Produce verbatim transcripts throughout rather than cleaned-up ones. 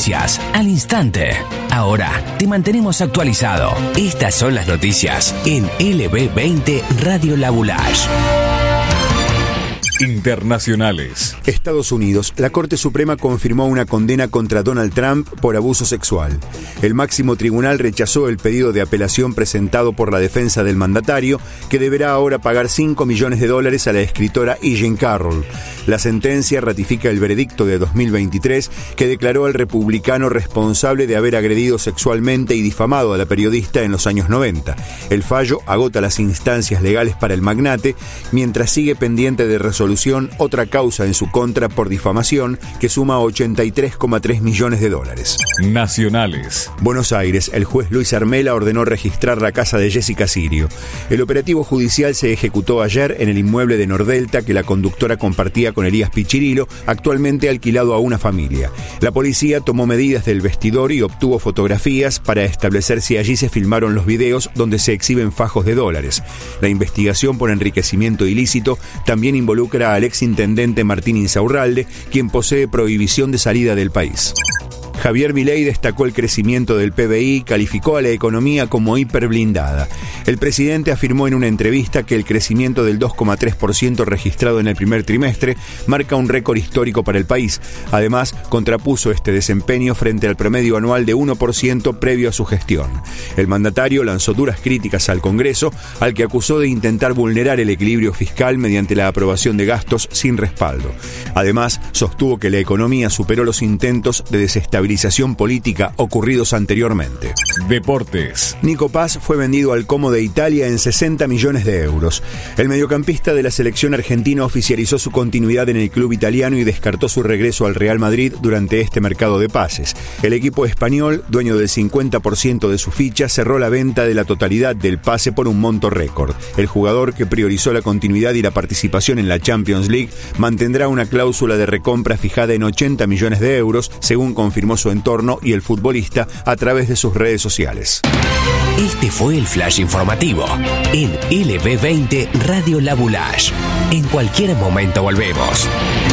noticias al instante. Ahora te mantenemos actualizado. Estas son las noticias en L B veinte Radio La Boulage. Internacionales. Estados Unidos. La Corte Suprema confirmó una condena contra Donald Trump por abuso sexual. El máximo tribunal rechazó el pedido de apelación presentado por la defensa del mandatario, que deberá ahora pagar cinco millones de dólares a la escritora E. Jean Carroll. La sentencia ratifica el veredicto de dos mil veintitrés que declaró al republicano responsable de haber agredido sexualmente y difamado a la periodista en los años noventa. El fallo agota las instancias legales para el magnate, mientras sigue pendiente de resolución otra causa en su contra por difamación que suma ochenta y tres coma tres millones de dólares. Nacionales. Buenos Aires. El juez Luis Armela ordenó registrar la casa de Jessica Sirio. El operativo judicial se ejecutó ayer en el inmueble de Nordelta que la conductora compartía con Elías Pichirilo, actualmente alquilado a una familia. La policía tomó medidas del vestidor y obtuvo fotografías para establecer si allí se filmaron los videos donde se exhiben fajos de dólares. La investigación por enriquecimiento ilícito también involucra al exintendente Martín Insaurralde, quien posee prohibición de salida del país. Javier Milei destacó el crecimiento del P B I y calificó a la economía como hiperblindada. El presidente afirmó en una entrevista que el crecimiento del dos coma tres por ciento registrado en el primer trimestre marca un récord histórico para el país. Además, contrapuso este desempeño frente al promedio anual de uno por ciento previo a su gestión. El mandatario lanzó duras críticas al Congreso, al que acusó de intentar vulnerar el equilibrio fiscal mediante la aprobación de gastos sin respaldo. Además, sostuvo que la economía superó los intentos de desestabilización política ocurridos anteriormente. Deportes. Nico Paz fue vendido al Como de Italia en sesenta millones de euros. El mediocampista de la selección argentina oficializó su continuidad en el club italiano y descartó su regreso al Real Madrid durante este mercado de pases. El equipo español, dueño del cincuenta por ciento de su ficha, cerró la venta de la totalidad del pase por un monto récord. El jugador, que priorizó la continuidad y la participación en la Champions League, mantendrá una cláusula de recompra fijada en ochenta millones de euros, según confirmó su entorno y el futbolista a través de sus redes sociales. Este fue el flash informativo en L B veinte Radio La Boulage. En cualquier momento volvemos.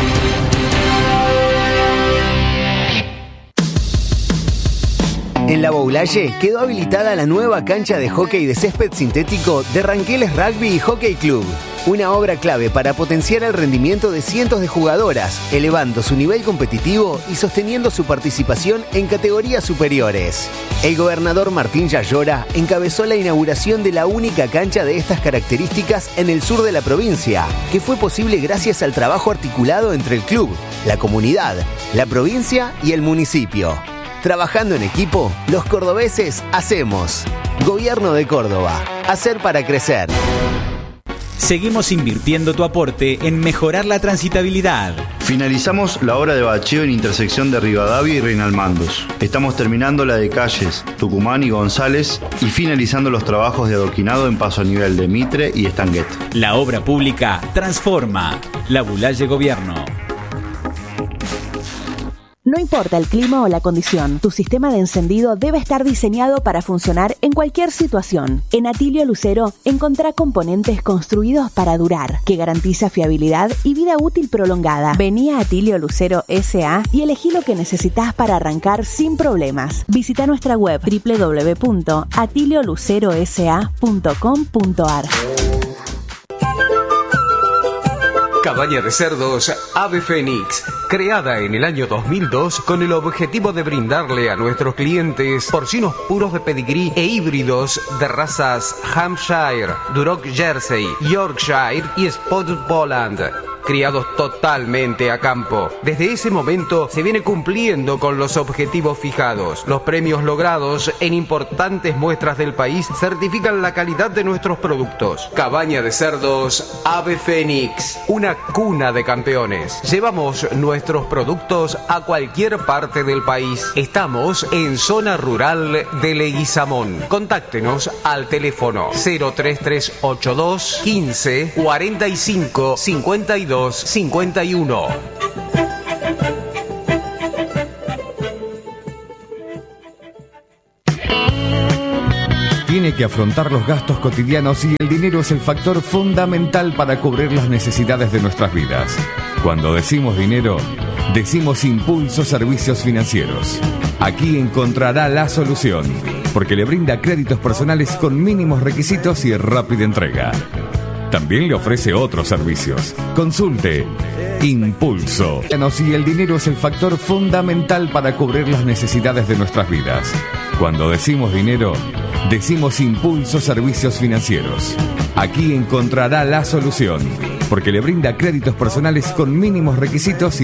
En La Boulaye quedó habilitada la nueva cancha de hockey de césped sintético de Ranqueles Rugby y Hockey Club. Una obra clave para potenciar el rendimiento de cientos de jugadoras, elevando su nivel competitivo y sosteniendo su participación en categorías superiores. El gobernador Martín Yayora encabezó la inauguración de la única cancha de estas características en el sur de la provincia, que fue posible gracias al trabajo articulado entre el club, la comunidad, la provincia y el municipio. Trabajando en equipo, los cordobeses hacemos. Gobierno de Córdoba. Hacer para crecer. Seguimos invirtiendo tu aporte en mejorar la transitabilidad. Finalizamos la obra de bacheo en intersección de Rivadavia y Reinalmandos. Estamos terminando la de calles Tucumán y González y finalizando los trabajos de adoquinado en paso a nivel de Mitre y Estanguet. La obra pública transforma. La Boulaye Gobierno. No importa el clima o la condición, tu sistema de encendido debe estar diseñado para funcionar en cualquier situación. En Atilio Lucero encontrá componentes construidos para durar, que garantiza fiabilidad y vida útil prolongada. Vení a Atilio Lucero S A y elegí lo que necesitas para arrancar sin problemas. Visita nuestra web doble u doble u doble u punto atilio lucero s a punto com punto a r. Cabaña de cerdos Ave Fénix, creada en el año dos mil dos con el objetivo de brindarle a nuestros clientes porcinos puros de pedigrí e híbridos de razas Hampshire, Duroc Jersey, Yorkshire y Spotted Poland, criados totalmente a campo. Desde ese momento se viene cumpliendo con los objetivos fijados. Los premios logrados en importantes muestras del país certifican la calidad de nuestros productos. Cabaña de cerdos Ave Fénix, una cuna de campeones. Llevamos nuestros productos a cualquier parte del país. Estamos en zona rural de Leguizamón. Contáctenos al teléfono cero tres tres ocho dos quince cuarenta y cinco cincuenta y dos cincuenta y uno. Tiene que afrontar los gastos cotidianos y el dinero es el factor fundamental para cubrir las necesidades de nuestras vidas. Cuando decimos dinero, decimos Impulso Servicios Financieros. Aquí encontrará la solución, porque le brinda créditos personales con mínimos requisitos y rápida entrega. También le ofrece otros servicios. Consulte Impulso. Y el dinero es el factor fundamental para cubrir las necesidades de nuestras vidas. Cuando decimos dinero, decimos Impulso Servicios Financieros. Aquí encontrará la solución, porque le brinda créditos personales con mínimos requisitos y